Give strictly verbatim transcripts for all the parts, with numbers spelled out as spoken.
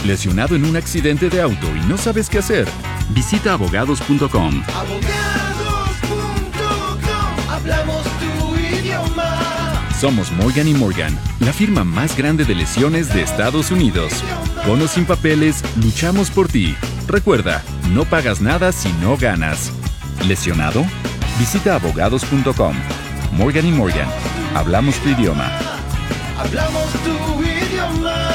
¿Lesionado en un accidente de auto y no sabes qué hacer? Visita abogados punto com. abogados punto com, hablamos tu idioma. Somos Morgan y Morgan, la firma más grande de lesiones de Estados Unidos. Con o sin papeles, luchamos por ti. Recuerda, no pagas nada si no ganas. ¿Lesionado? Visita abogados punto com. Morgan y Morgan, hablamos tu idioma. Hablamos tu idioma.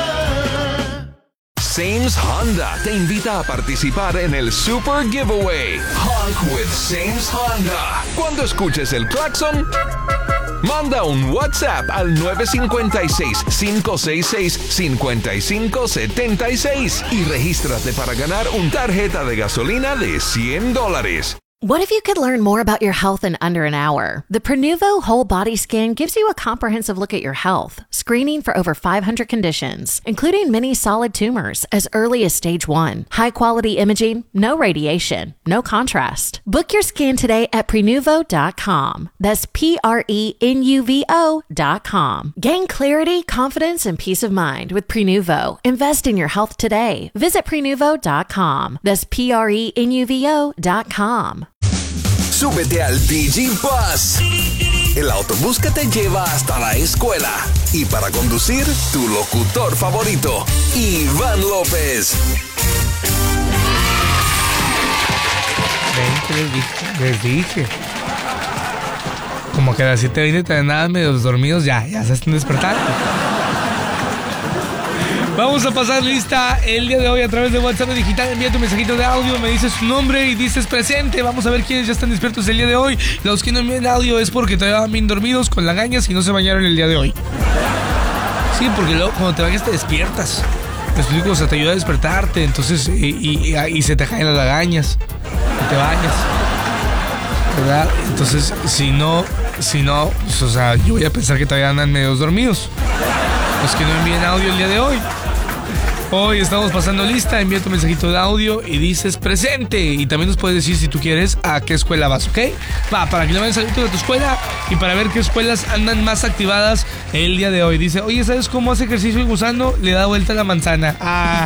Sames Honda te invita a participar en el Super Giveaway. Honk with Sames Honda. Cuando escuches el claxon, manda un WhatsApp al nueve cinco seis, cinco seis seis, cinco cinco siete seis y regístrate para ganar una tarjeta de gasolina de cien dólares. What if you could learn more about your health in under an hour? The Prenuvo Whole Body Scan gives you a comprehensive look at your health, screening for over five hundred conditions, including many solid tumors as early as stage one. High-quality imaging, no radiation, no contrast. Book your scan today at prenuvo dot com. That's P R E N U V O dot com. Gain clarity, confidence, and peace of mind with Prenuvo. Invest in your health today. Visit prenuvo dot com. That's P R E N U V O dot com. Súbete al D G Bus, el autobús que te lleva hasta la escuela. Y para conducir, tu locutor favorito, Iván López. Ven, que les dije, les dije. Como que a las siete veinte te nada medio dormidos, ya, ya se están despertando. Vamos a pasar lista el día de hoy a través de WhatsApp digital. Envía tu mensajito de audio, me dices su nombre y dices presente. Vamos a ver quiénes ya están despiertos el día de hoy. Los que no envían audio es porque todavía van bien dormidos con lagañas y no se bañaron el día de hoy. Sí, porque luego cuando te bañas te despiertas. Me explico, o sea, te ayuda a despertarte. Entonces, y, y, y, y se te caen las lagañas y te bañas, ¿verdad? Entonces, si no, si no, pues, o sea, yo voy a pensar que todavía andan medio dormidos. Los que no envíen audio el día de hoy. Hoy estamos pasando lista, envía tu mensajito de audio y dices presente. Y también nos puedes decir si tú quieres a qué escuela vas, ¿ok? Va, para que le vayan saludos a tu escuela y para ver qué escuelas andan más activadas el día de hoy. Dice, oye, ¿sabes cómo hace ejercicio el gusano? Le da vuelta a la manzana. Ah.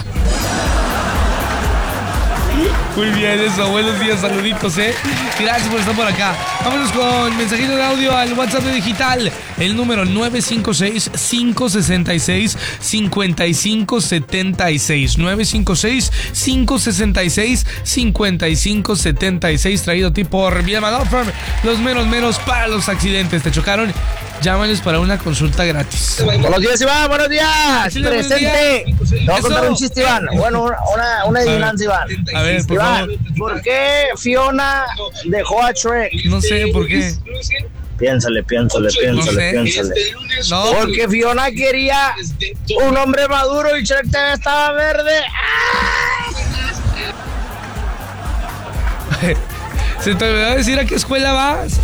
Muy bien eso, buenos días, saluditos, eh. Gracias por estar por acá. Vámonos con mensajito de audio al WhatsApp de digital. El número nueve cinco seis, cinco seis seis, cinco cinco siete seis. nueve cinco seis, cinco seis seis, cinco cinco siete seis. Traído a ti por Villamar Law Firm. Los meros meros para los accidentes. ¿Te chocaron? Llámales para una consulta gratis. Buenos días, Iván, buenos días. Sí, presente. Buenos días. Te voy a contar un chiste, Iván. Bueno, una, una adivinanza, Iván. A ver, por Iván, favor. ¿por qué Fiona dejó a Shrek? No sé por qué. Piénsale, piénsale, piénsale, no sé. piénsale. No. Porque Fiona quería un hombre maduro y Shrek también estaba verde. Se te olvidó decir a qué escuela vas.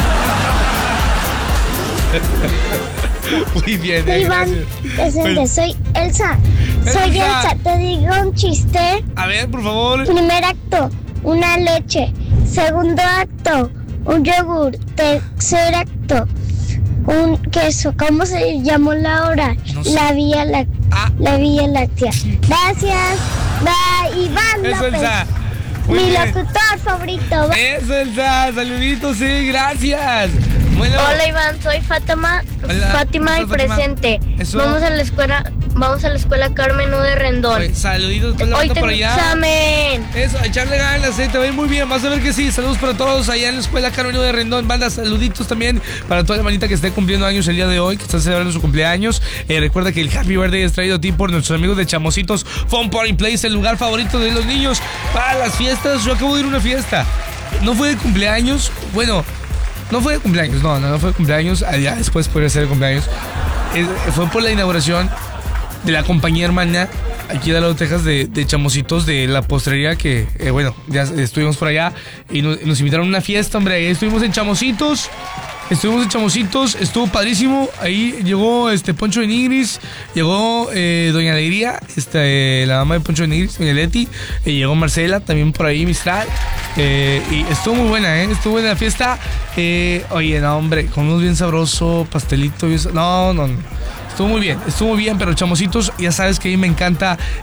Muy bien, eh, Iván, presente, soy Elsa. Soy Elsa. Elsa, te digo un chiste. A ver, por favor. Primer acto, una leche. Segundo acto, un yogur. Tercer acto, un queso. ¿Cómo se llamó la hora? No sé. La Vía Láctea. Ah. La Vía Láctea. Gracias. Bye, Iván Eso, López. Elsa. Muy Mi bien. locutor favorito. Eso, Elsa. Saluditos, sí, gracias. Bueno. Hola Iván, soy Fátima, Hola, Fátima y ¿cómo estás, Fátima? presente. Eso. Vamos a la escuela, vamos a la escuela Carmen U de Rendón. Oye, saluditos, pues la Hoy banda tengo por allá. examen. Eso, echarle ganas, eh, te va a ir muy bien, vas a ver que sí. Saludos para todos allá en la escuela Carmen de Rendón. Banda, saluditos también para toda la manita que esté cumpliendo años el día de hoy, que está celebrando su cumpleaños. Eh, recuerda que el Happy Birthday es traído a ti por nuestros amigos de Chamositos Fun Party Place, el lugar favorito de los niños para las fiestas. Yo acabo de ir a una fiesta, no fue de cumpleaños, bueno, no fue de cumpleaños, no, no, no fue de cumpleaños, allá después podría ser de cumpleaños. Eh, fue por la inauguración de la compañía hermana aquí de Dallas, Texas, de, de Chamositos, de la postrería que, eh, bueno, ya estuvimos por allá y nos, nos invitaron a una fiesta, hombre. Ahí estuvimos en Chamositos, estuvimos en Chamositos, estuvo padrísimo. Ahí llegó este Poncho de Nigris, llegó eh, Doña Alegría, este, la mamá de Poncho de Nigris, Doña Leti, y llegó Marcela, también por ahí, Mistral. Eh, y estuvo muy buena, ¿eh? Estuvo buena la fiesta. Eh, oye, no, hombre, con unos bien sabroso, pastelito, bien, no, no, no. Estuvo muy bien, estuvo muy bien, pero Chamositos, ya sabes que a mí me encanta